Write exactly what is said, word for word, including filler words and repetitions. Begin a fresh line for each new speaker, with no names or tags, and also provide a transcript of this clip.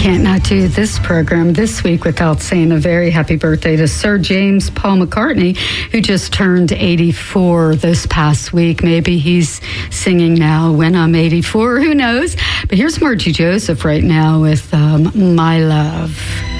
can't not do this program this week without saying a very happy birthday to Sir James Paul McCartney, who just turned eighty-four this past week. Maybe he's singing now when I'm eighty-four, who knows? But here's Margie Joseph right now with um, My Love.